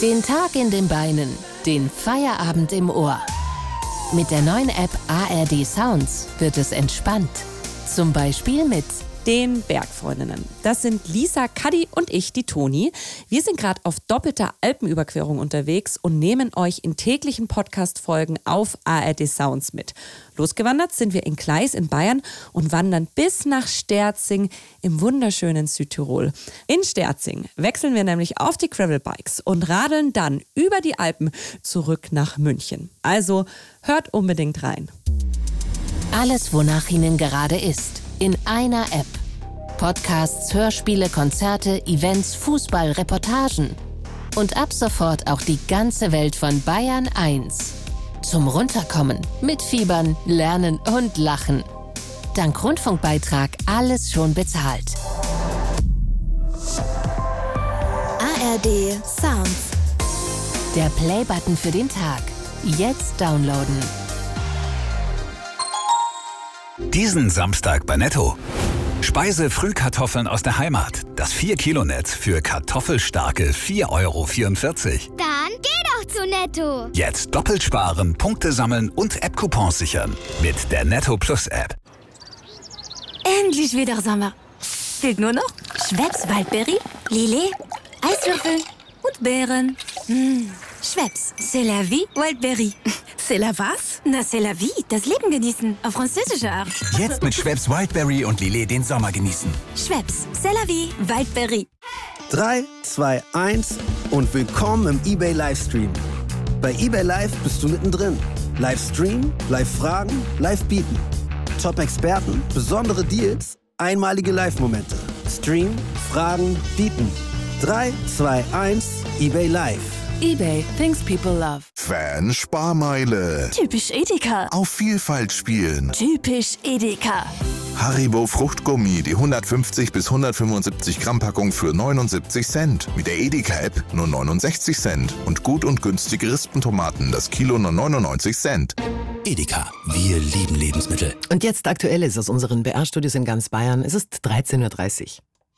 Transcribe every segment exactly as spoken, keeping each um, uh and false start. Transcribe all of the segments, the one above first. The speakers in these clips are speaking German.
Den Tag in den Beinen, den Feierabend im Ohr. Mit der neuen App A R D Sounds wird es entspannt. Zum Beispiel mit den Bergfreundinnen. Das sind Lisa, Kadi und ich, die Toni. Wir sind gerade auf doppelter Alpenüberquerung unterwegs und nehmen euch in täglichen Podcast-Folgen auf A R D Sounds mit. Losgewandert sind wir in Gleis in Bayern und wandern bis nach Sterzing im wunderschönen Südtirol. In Sterzing wechseln wir nämlich auf die Gravelbikes und radeln dann über die Alpen zurück nach München. Also hört unbedingt rein. Alles, wonach Ihnen gerade ist, in einer App. Podcasts, Hörspiele, Konzerte, Events, Fußball, Reportagen. Und ab sofort auch die ganze Welt von Bayern eins. Zum Runterkommen, mitfiebern, lernen und lachen. Dank Rundfunkbeitrag alles schon bezahlt. A R D Sounds. Der Playbutton für den Tag. Jetzt downloaden. Diesen Samstag bei Netto. Speise-Frühkartoffeln aus der Heimat. Das vier Kilo Netz für kartoffelstarke vier Euro vierundvierzig. Dann geh doch zu Netto. Jetzt doppelt sparen, Punkte sammeln und App-Coupons sichern. Mit der Netto Plus App. Endlich wieder Sommer. Fehlt nur noch Schweppes Waldbeere, Lillet, Eiswürfel und Beeren. Mmh. Schweppes, c'est la vie, Wildberry. C'est la was? Na, c'est la vie, das Leben genießen, auf französische Art. Jetzt mit Schweppes Wildberry und Lillet den Sommer genießen. Schweppes, c'est la vie, Wildberry. drei, zwei, eins und willkommen im eBay Livestream. Bei eBay Live bist du mittendrin. Livestream, Live-Fragen, Live-Bieten. Top-Experten, besondere Deals, einmalige Live-Momente. Stream, Fragen, Bieten. drei, zwei, eins, eBay Live. eBay, things people love. Fan-Sparmeile. Typisch Edeka. Auf Vielfalt spielen. Typisch Edeka. Haribo Fruchtgummi, die hundertfünfzig bis hundertfünfundsiebzig Gramm Packung für neunundsiebzig Cent. Mit der Edeka-App nur neunundsechzig Cent. Und gut und günstige Rispentomaten, das Kilo nur neunundneunzig Cent. Edeka, wir lieben Lebensmittel. Und jetzt Aktuelles aus unseren B R-Studios in ganz Bayern. Es ist dreizehn Uhr dreißig.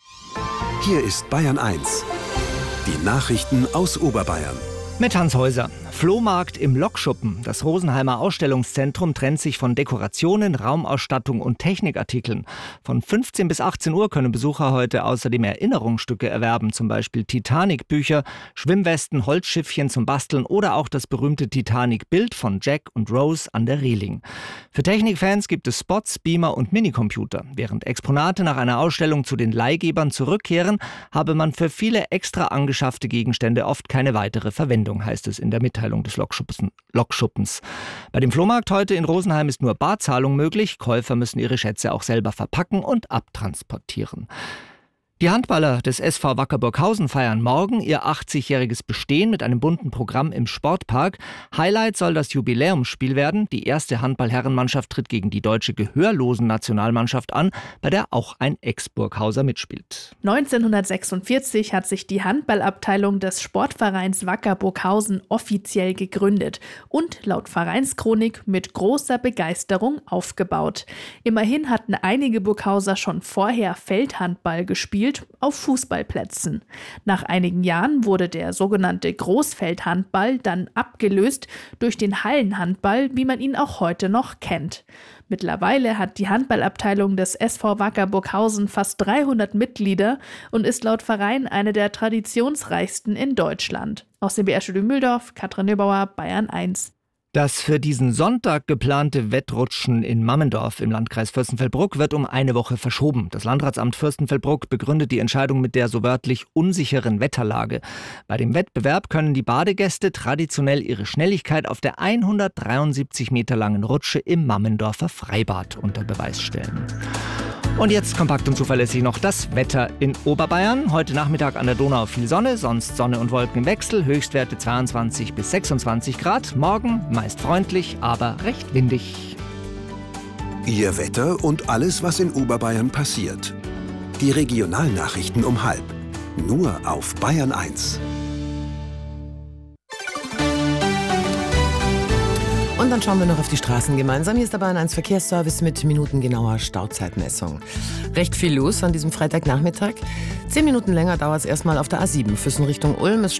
Hier ist Bayern eins. Die Nachrichten aus Oberbayern. Mit Hans Häuser. Flohmarkt im Lokschuppen. Das Rosenheimer Ausstellungszentrum trennt sich von Dekorationen, Raumausstattung und Technikartikeln. Von fünfzehn bis achtzehn Uhr können Besucher heute außerdem Erinnerungsstücke erwerben, zum Beispiel Titanic-Bücher, Schwimmwesten, Holzschiffchen zum Basteln oder auch das berühmte Titanic-Bild von Jack und Rose an der Reling. Für Technikfans gibt es Spots, Beamer und Minicomputer. Während Exponate nach einer Ausstellung zu den Leihgebern zurückkehren, habe man für viele extra angeschaffte Gegenstände oft keine weitere Verwendung, heißt es in der Mitteilung des Lokschuppens. Bei dem Flohmarkt heute in Rosenheim ist nur Barzahlung möglich. Käufer müssen ihre Schätze auch selber verpacken und abtransportieren. Die Handballer des S V Wacker Burghausen feiern morgen ihr achtzigjähriges Bestehen mit einem bunten Programm im Sportpark. Highlight soll das Jubiläumsspiel werden. Die erste Handball-Herrenmannschaft tritt gegen die deutsche Gehörlosen-Nationalmannschaft an, bei der auch ein Ex-Burghauser mitspielt. neunzehnhundertsechsundvierzig hat sich die Handballabteilung des Sportvereins Wacker Burghausen offiziell gegründet und laut Vereinschronik mit großer Begeisterung aufgebaut. Immerhin hatten einige Burghauser schon vorher Feldhandball gespielt auf Fußballplätzen. Nach einigen Jahren wurde der sogenannte Großfeldhandball dann abgelöst durch den Hallenhandball, wie man ihn auch heute noch kennt. Mittlerweile hat die Handballabteilung des S V Wacker Burghausen fast dreihundert Mitglieder und ist laut Verein eine der traditionsreichsten in Deutschland. Aus dem B R-Studio Mühldorf, Katrin Neubauer, Bayern eins. Das für diesen Sonntag geplante Wettrutschen in Mammendorf im Landkreis Fürstenfeldbruck wird um eine Woche verschoben. Das Landratsamt Fürstenfeldbruck begründet die Entscheidung mit der so wörtlich unsicheren Wetterlage. Bei dem Wettbewerb können die Badegäste traditionell ihre Schnelligkeit auf der hundertdreiundsiebzig Meter langen Rutsche im Mammendorfer Freibad unter Beweis stellen. Und jetzt kompakt und zuverlässig noch das Wetter in Oberbayern. Heute Nachmittag an der Donau viel Sonne, sonst Sonne und Wolken im Wechsel. Höchstwerte zweiundzwanzig bis sechsundzwanzig Grad. Morgen meist freundlich, aber recht windig. Ihr Wetter und alles, was in Oberbayern passiert. Die Regionalnachrichten um halb. Nur auf Bayern eins. Und dann schauen wir noch auf die Straßen gemeinsam. Hier ist der Bayern eins Verkehrsservice mit minutengenauer Stauzeitmessung. Recht viel los an diesem Freitagnachmittag. Zehn Minuten länger dauert es erstmal auf der A sieben Füssen Richtung Ulm. Es